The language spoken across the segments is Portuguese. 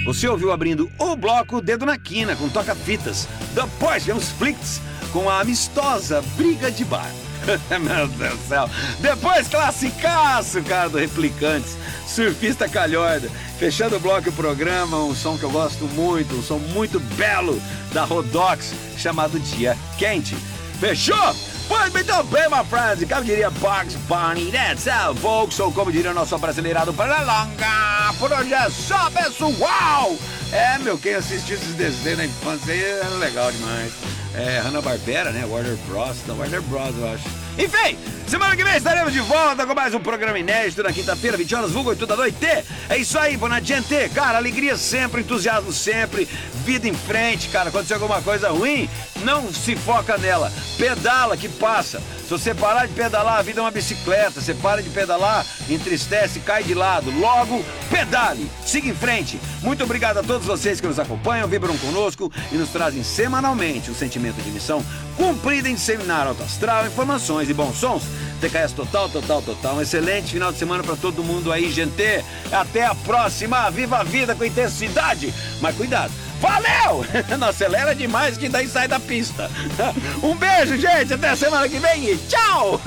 Você ouviu abrindo o bloco Dedo na Quina, com toca-fitas, The Poison's Flicks, com a amistosa Briga de Bar. Meu Deus do céu. Depois, classicaço, cara, do Replicantes, Surfista Calhorda. Fechando o bloco e o programa, um som que eu gosto muito, um som muito belo da Rodox, chamado Dia Quente. Fechou? Pois muito bem, my friends. Como diria Bugs Bunny, that's how folks, ou como diria o nosso brasileirado para longa. Por hoje é só, pessoal. Quem assistiu esses desenhos na infância aí era legal demais. Hanna-Barbera, né? Warner Bros, eu acho. Enfim, semana que vem estaremos de volta com mais um programa inédito na quinta-feira, 20 horas, vulgo 8 da noite. É isso aí, bona gente. Cara, alegria sempre, entusiasmo sempre, vida em frente, cara. Quando tiver alguma coisa ruim, não se foca nela. Pedala que passa. Se você parar de pedalar, a vida é uma bicicleta. Você para de pedalar, entristece, cai de lado. Logo, pedale. Siga em frente. Muito obrigado a todos vocês que nos acompanham, vibram conosco e nos trazem semanalmente um sentimento de missão cumprida em disseminar alto astral, informações e bons sons. TKS total. Um excelente final de semana pra todo mundo aí, gente. Até a próxima. Viva a vida com intensidade. Mas cuidado. Valeu! Não acelera demais que daí sai da pista. Um beijo, gente. Até a semana que vem e tchau!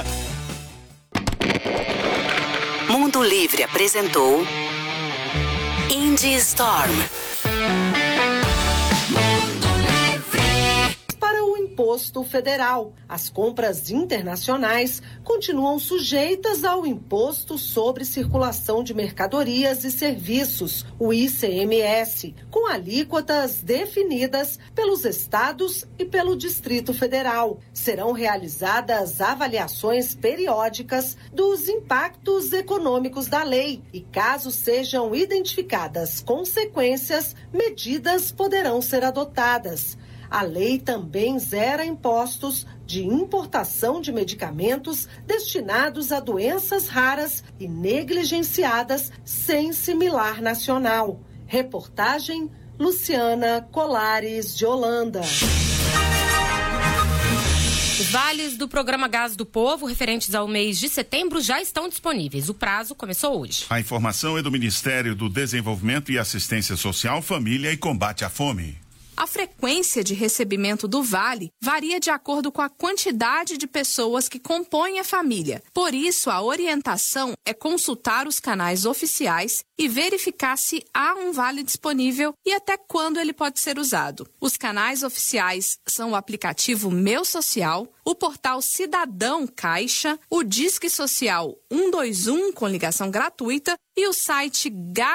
Mundo Livre apresentou Indie Storm. Imposto Federal. As compras internacionais continuam sujeitas ao Imposto sobre Circulação de Mercadorias e Serviços, o ICMS, com alíquotas definidas pelos estados e pelo Distrito Federal. Serão realizadas avaliações periódicas dos impactos econômicos da lei e, caso sejam identificadas consequências, medidas poderão ser adotadas. A lei também zera impostos de importação de medicamentos destinados a doenças raras e negligenciadas sem similar nacional. Reportagem Luciana Colares de Holanda. Os vales do programa Gás do Povo, referentes ao mês de setembro, já estão disponíveis. O prazo começou hoje. A informação é do Ministério do Desenvolvimento e Assistência Social, Família e Combate à Fome. A frequência de recebimento do vale varia de acordo com a quantidade de pessoas que compõem a família. Por isso, a orientação é consultar os canais oficiais e verificar se há um vale disponível e até quando ele pode ser usado. Os canais oficiais são o aplicativo Meu Social, o portal Cidadão Caixa, o Disque Social 121 com ligação gratuita e o site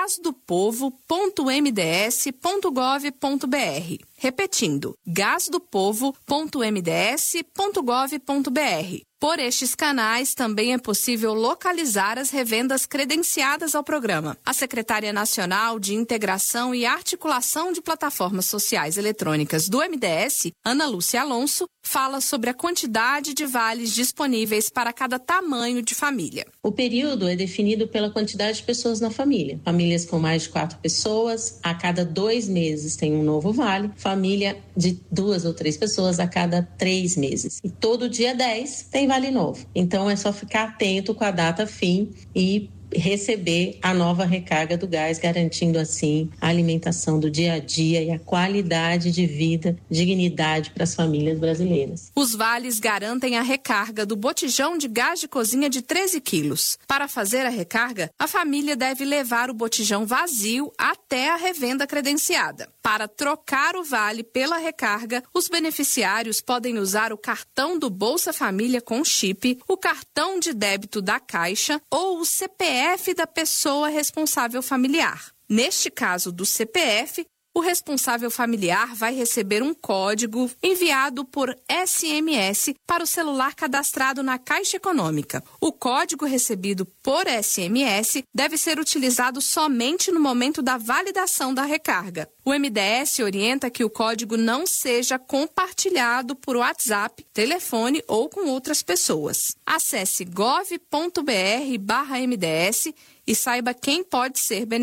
gasdopovo.mds.gov.br. Repetindo, gasdopovo.mds.gov.br. Por estes canais, também é possível localizar as revendas credenciadas ao programa. A secretária nacional de Integração e Articulação de Plataformas Sociais Eletrônicas do MDS, Ana Lúcia Alonso, fala sobre a quantidade de vales disponíveis para cada tamanho de família. O período é definido pela quantidade de pessoas na família. Famílias com mais de 4 pessoas, a cada 2 meses tem um novo vale. Família de 2 ou 3 pessoas a cada 3 meses. E todo dia 10 tem vale novo. Então é só ficar atento com a data fim e receber a nova recarga do gás, garantindo assim a alimentação do dia a dia e a qualidade de vida, dignidade para as famílias brasileiras. Os vales garantem a recarga do botijão de gás de cozinha de 13 quilos. Para fazer a recarga, a família deve levar o botijão vazio até a revenda credenciada. Para trocar o vale pela recarga, os beneficiários podem usar o cartão do Bolsa Família com chip, o cartão de débito da Caixa ou o CPF da pessoa responsável familiar. Neste caso do CPF, o responsável familiar vai receber um código enviado por SMS para o celular cadastrado na Caixa Econômica. O código recebido por SMS deve ser utilizado somente no momento da validação da recarga. O MDS orienta que o código não seja compartilhado por WhatsApp, telefone ou com outras pessoas. Acesse gov.br/MDS e saiba quem pode ser beneficiado.